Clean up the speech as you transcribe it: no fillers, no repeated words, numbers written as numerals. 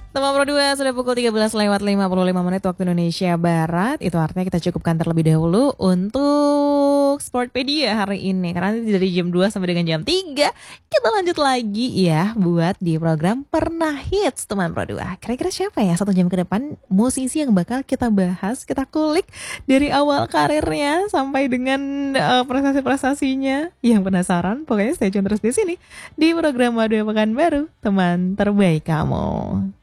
Teman Pro 2 sudah pukul 13:55 waktu Indonesia Barat. Itu artinya kita cukupkan terlebih dahulu untuk Sportpedia hari ini. Karena nanti dari jam 2 sampai dengan jam 3 kita lanjut lagi ya buat di program Pernah Hits Teman Pro 2. Kira-kira siapa ya 1 jam ke depan musisi yang bakal kita bahas, kita kulik dari awal karirnya sampai dengan prestasi-prestasinya. Yang penasaran? Pokoknya stay tune terus di sini di program Madu Pekanbaru, teman terbaik kamu.